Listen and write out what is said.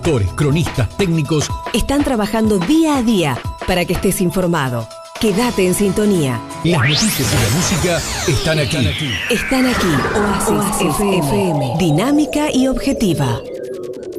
conductores, cronistas, técnicos están trabajando día a día para que estés informado. Quédate en sintonía. Las noticias y la música están aquí. Están aquí. Oasis FM. Dinámica y objetiva.